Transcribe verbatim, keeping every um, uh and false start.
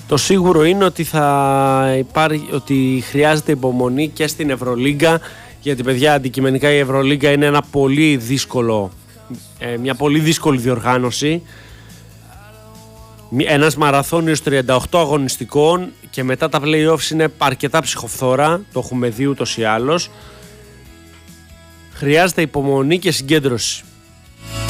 Το σίγουρο είναι ότι, θα υπάρχει, ότι χρειάζεται υπομονή και στην Ευρωλίγκα, γιατί παιδιά αντικειμενικά η Ευρωλίγκα είναι ένα πολύ δύσκολο, μια πολύ δύσκολη διοργάνωση. Ένας μαραθώνιος τριάντα οκτώ αγωνιστικών και μετά τα play-offs είναι αρκετά ψυχοφθόρα, το έχουμε δει ούτως ή άλλως. Χρειάζεται υπομονή και συγκέντρωση.